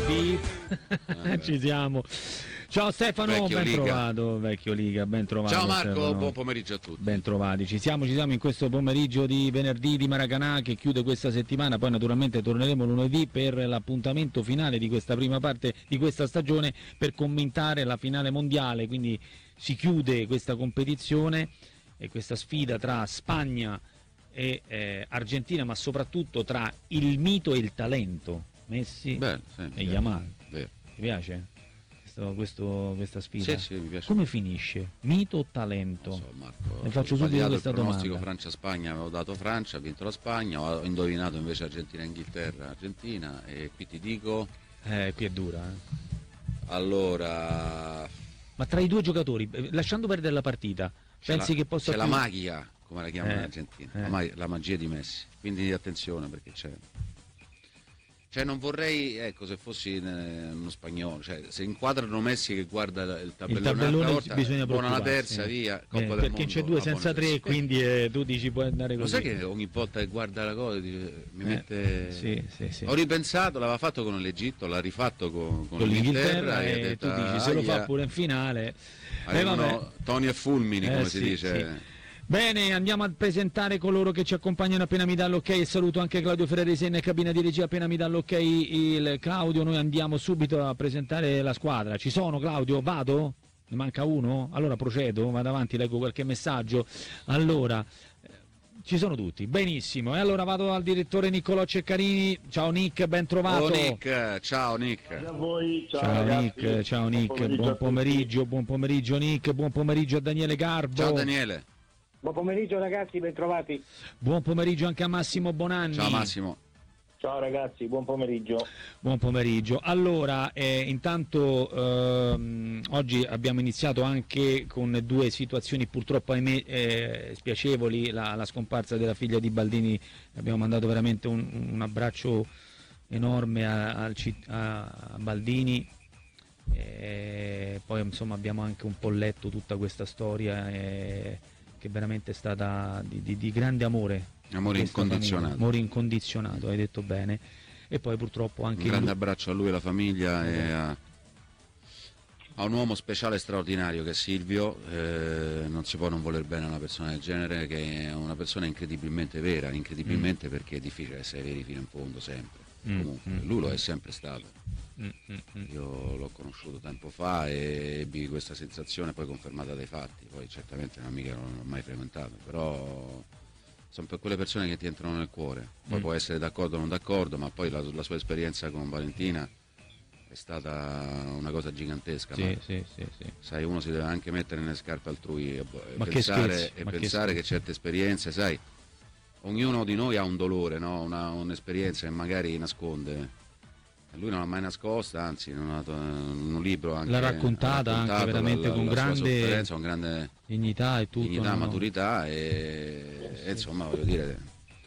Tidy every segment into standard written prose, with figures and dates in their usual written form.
beep. Ci siamo. Ciao Stefano, Vecchio ben Liga. trovato, vecchio Liga, ben trovato. Ciao Marco, Stefano. buon pomeriggio a tutti. Ben trovati, ci siamo in questo pomeriggio di venerdì di Maracanã che chiude questa settimana, poi naturalmente torneremo lunedì per l'appuntamento finale di questa prima parte di questa stagione per commentare la finale mondiale, quindi si chiude questa competizione e questa sfida tra Spagna e Argentina, ma soprattutto tra il mito e il talento, Messi e Yamal. Vero. Ti piace? Questa sfida? Sì, mi piace. Come finisce? Mito o talento? Non so, Marco, Ne faccio subito questa il pronostico domanda. Francia-Spagna, avevo dato Francia, ha vinto la Spagna, ho indovinato invece Argentina-Inghilterra, Argentina, e qui ti dico... Qui è dura, Allora... Ma tra i due giocatori, lasciando perdere la partita, pensi che possa... C'è la magia, come la chiamano in Argentina, la magia di Messi, quindi attenzione perché c'è... Cioè non vorrei, ecco, se fossi uno spagnolo, cioè se inquadrano Messi che guarda il tabellone volta, bisogna buona la preoccuparsi. terza, via, Coppa del perché Mondo, c'è due senza tre, quindi tu dici puoi andare Lo così. sai che ogni volta che guarda la cosa mi mette... Sì. Ho ripensato, l'aveva fatto con l'Egitto, l'ha rifatto con l'Inghilterra e detto, tu dici se lo fa pure in finale. Arrivano Toni e fulmini, come si dice. Sì. Bene, andiamo a presentare coloro che ci accompagnano appena mi dà l'ok, e saluto anche Claudio Ferraresi in cabina di regia. Appena mi dà l'ok il Claudio, noi andiamo subito a presentare la squadra. Ci sono, Claudio? Vado? Ne manca uno? Allora procedo, vado avanti, leggo qualche messaggio. Allora, ci sono tutti, benissimo. E allora vado al direttore Niccolò Ceccarini. Ciao Nick, ben trovato. Ciao Nick. A voi, Ciao Nick, buon pomeriggio Nick, buon pomeriggio a Daniele Garbo. Ciao Daniele. Buon pomeriggio ragazzi, ben trovati. Buon pomeriggio anche a Massimo Bonanni. Ciao Massimo. Ciao ragazzi, buon pomeriggio. Buon pomeriggio. Allora, intanto oggi abbiamo iniziato anche con due situazioni purtroppo ahimè spiacevoli, la scomparsa della figlia di Baldini. Abbiamo mandato veramente un abbraccio enorme a Baldini. Poi insomma abbiamo anche un po' letto tutta questa storia che veramente è stata di grande amore. Amore incondizionato. Amore incondizionato, hai detto bene. E poi purtroppo anche un grande abbraccio a lui e alla famiglia e a un uomo speciale e straordinario che è Silvio. Non si può non voler bene a una persona del genere, che è una persona incredibilmente vera, perché è difficile essere veri fino in fondo sempre. Comunque lui lo è sempre stato. Io l'ho conosciuto tempo fa e ebbi questa sensazione poi confermata dai fatti. Poi certamente non l'ho mai frequentato, però sono per quelle persone che ti entrano nel cuore. Poi può essere d'accordo o non d'accordo, ma poi la sua esperienza con Valentina è stata una cosa gigantesca. Sì. Sai, uno si deve anche mettere nelle scarpe altrui e pensare che certe esperienze, sai, ognuno di noi ha un dolore, no? Un'esperienza che magari nasconde. Lui non l'ha mai nascosta, anzi in un libro anche, l'ha raccontata anche veramente con grande dignità e tutto, maturità e insomma voglio dire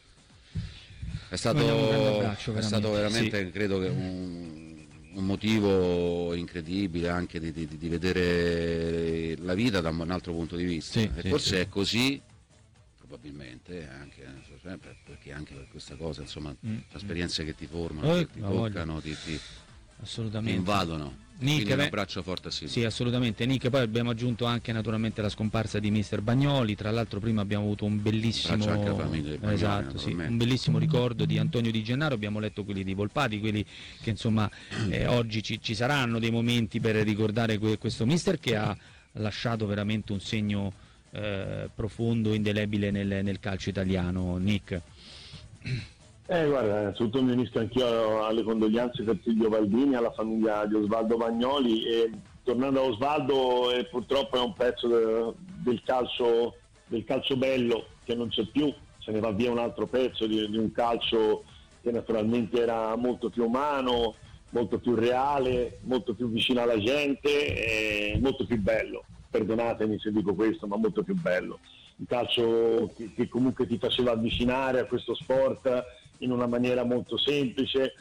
è stato veramente credo che un motivo incredibile anche di vedere la vita da un altro punto di vista, forse è così probabilmente anche perché anche per questa cosa insomma sono esperienze che ti formano, che ti toccano, ti invadono. Nick, un abbraccio forte a Silvio. Sì, assolutamente Nick. Poi abbiamo aggiunto anche naturalmente la scomparsa di mister Bagnoli. Tra l'altro prima abbiamo avuto un bellissimo anche la famiglia di Bagnoli, un bellissimo ricordo di Antonio Di Gennaro. Abbiamo letto quelli di Volpati, quelli che insomma oggi ci saranno dei momenti per ricordare questo mister che ha lasciato veramente un segno profondo, indelebile nel calcio italiano. Nick. Guarda, innanzitutto mi unisco anch'io alle condoglianze per Silvio Baldini, alla famiglia di Osvaldo Bagnoli, e tornando a Osvaldo purtroppo è un pezzo del calcio bello che non c'è più, se ne va via un altro pezzo di un calcio che naturalmente era molto più umano, molto più reale, molto più vicino alla gente e molto più bello. Perdonatemi se dico questo, ma molto più bello. Un calcio che comunque ti faceva avvicinare a questo sport in una maniera molto semplice.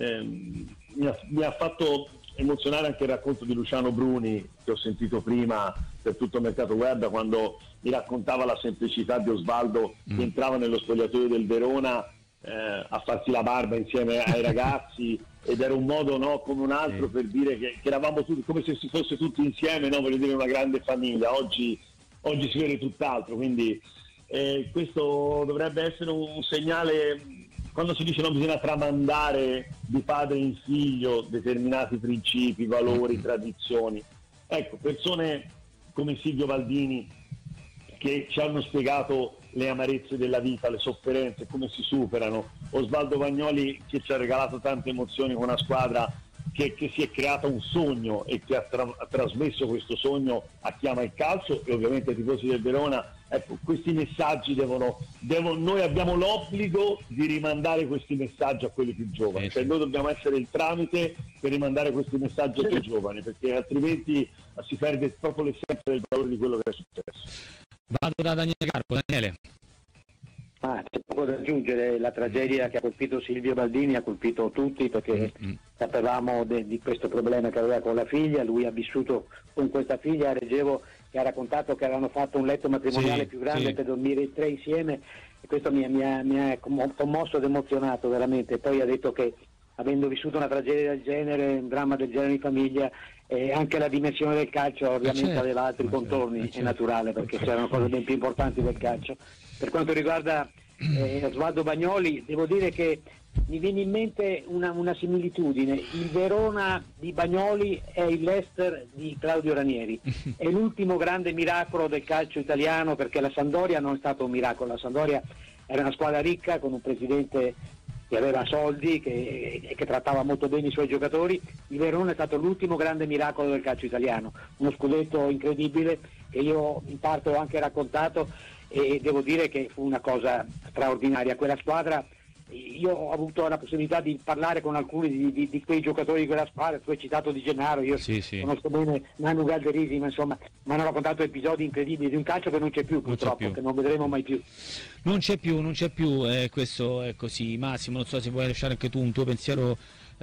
Mi ha fatto emozionare anche il racconto di Luciano Bruni che ho sentito prima per tutto il mercato web, quando mi raccontava la semplicità di Osvaldo che entrava nello spogliatoio del Verona a farsi la barba insieme ai ragazzi ed era un modo, no, come un altro, per dire che eravamo tutti, come se si fosse tutti insieme, no, voglio dire, una grande famiglia. Oggi si vede tutt'altro, quindi questo dovrebbe essere un segnale. Quando si dice non bisogna tramandare di padre in figlio determinati principi, valori, tradizioni, ecco, persone come Silvio Baldini che ci hanno spiegato le amarezze della vita, le sofferenze, come si superano, Osvaldo Bagnoli che ci ha regalato tante emozioni con una squadra che si è creata un sogno e che ha trasmesso questo sogno a chi ama il calcio e ovviamente ai tifosi del Verona. Ecco, questi messaggi noi abbiamo l'obbligo di rimandare questi messaggi a quelli più giovani, cioè noi dobbiamo essere il tramite per rimandare questi messaggi ai più giovani, perché altrimenti si perde proprio l'essenza del valore di quello che è successo. Vado da Daniele Carpo. Daniele. C'è poco da aggiungere. La tragedia che ha colpito Silvio Baldini ha colpito tutti, perché sapevamo di questo problema che aveva con la figlia. Lui ha vissuto con questa figlia a Reggio, che ha raccontato che avevano fatto un letto matrimoniale più grande per dormire i tre insieme, e questo mi ha commosso ed emozionato veramente. Poi ha detto che, avendo vissuto una tragedia del genere, un dramma del genere in famiglia, anche la dimensione del calcio ovviamente aveva altri contorni, è naturale, perché c'erano cose ben più importanti del calcio. Per quanto riguarda Osvaldo Bagnoli, devo dire che mi viene in mente una similitudine. Il Verona di Bagnoli è il Leicester di Claudio Ranieri. È l'ultimo grande miracolo del calcio italiano, perché la Sampdoria non è stato un miracolo. La Sampdoria era una squadra ricca con un presidente che aveva soldi, che trattava molto bene i suoi giocatori. Il Verona è stato l'ultimo grande miracolo del calcio italiano, uno scudetto incredibile che io in parte ho anche raccontato, e devo dire che fu una cosa straordinaria. Quella squadra, io ho avuto la possibilità di parlare con alcuni di quei giocatori di quella squadra. Tu hai citato Di Gennaro, io conosco bene Manu Galderisi, ma insomma mi hanno raccontato episodi incredibili di un calcio che non c'è più, purtroppo, che non vedremo mai più. Non c'è più, questo è così. Massimo, non so se vuoi lasciare anche tu un tuo pensiero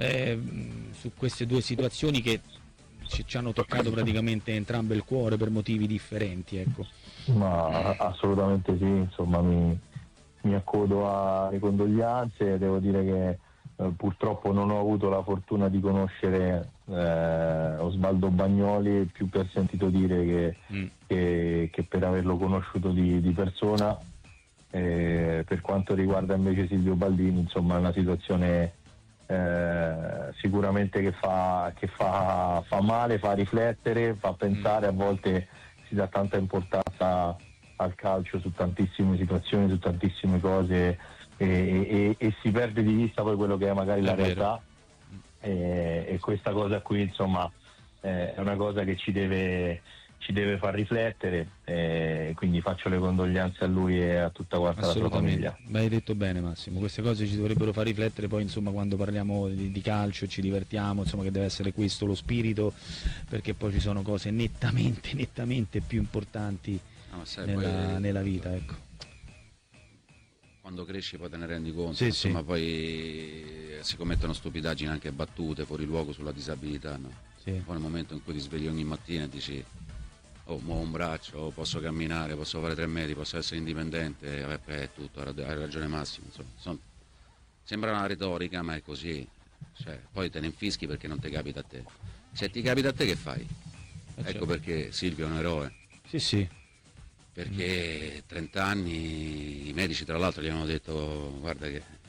su queste due situazioni che ci hanno toccato praticamente entrambe il cuore per motivi differenti, ecco. Ma assolutamente sì, insomma mi accodo alle condoglianze. Devo dire che purtroppo non ho avuto la fortuna di conoscere Osvaldo Bagnoli, più per sentito dire che per averlo conosciuto di persona. Per quanto riguarda invece Silvio Baldini, insomma, è una situazione sicuramente che fa male, fa riflettere, fa pensare. A volte si dà tanta importanza al calcio su tantissime situazioni, su tantissime cose, e si perde di vista poi quello che è magari la realtà, e questa cosa qui, insomma, è una cosa che ci deve far riflettere, quindi faccio le condoglianze a lui e a tutta quanta la sua famiglia. Hai detto bene, Massimo, queste cose ci dovrebbero far riflettere poi, insomma, quando parliamo di calcio, ci divertiamo, insomma, che deve essere questo lo spirito, perché poi ci sono cose nettamente più importanti nella vita, ecco. Quando cresci poi te ne rendi conto, insomma, poi si commettono stupidaggini, anche battute fuori luogo sulla disabilità, no? Poi nel momento in cui ti svegli ogni mattina e dici muovo un braccio, posso camminare, posso fare 3 metri, posso essere indipendente, è tutto, hai ragione Massimo, insomma, sembra una retorica, ma è così, cioè, poi te ne infischi perché non ti capita a te. Se ti capita a te che fai? Ecco perché Silvio è un eroe. Sì. Perché 30 anni i medici tra l'altro gli hanno detto guarda che